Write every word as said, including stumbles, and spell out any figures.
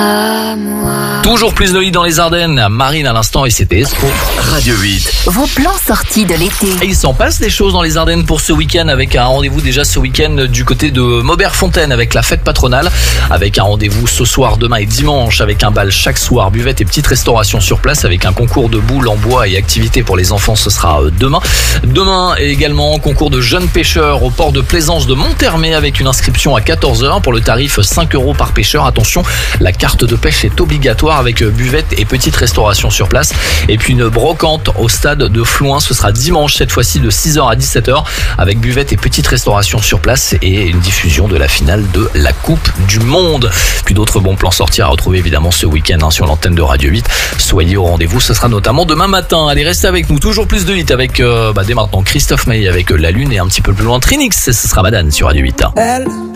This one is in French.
Toujours plus de hits dans les Ardennes. Marine à l'instant et c'était Escroc. Radio huit. Vos plans sortis de l'été. Et il s'en passe des choses dans les Ardennes pour ce week-end avec un rendez-vous déjà ce week-end du côté de Maubert-Fontaine avec la fête patronale, avec un rendez-vous ce soir, demain et dimanche avec un bal chaque soir, buvette et petite restauration sur place avec un concours de boules en bois et activités pour les enfants, ce sera demain. Demain également concours de jeunes pêcheurs au port de Plaisance de Monthermé avec une inscription à quatorze heures pour le tarif cinq euros par pêcheur. Attention, la carte de pêche est obligatoire avec buvette et petite restauration sur place. Et puis une brocante au stade de Flouin, ce sera dimanche cette fois-ci de six heures à dix-sept heures avec buvette et petite restauration sur place et une diffusion de la finale de la Coupe du Monde. Puis d'autres bons plans sortis à retrouver évidemment ce week-end hein, sur l'antenne de Radio huit. Soyez au rendez-vous, ce sera notamment demain matin. Allez, restez avec nous, toujours plus de hits avec euh, bah, dès maintenant Christophe Maé avec La Lune et un petit peu plus loin Trinix, ce sera Madane sur Radio huit. Elle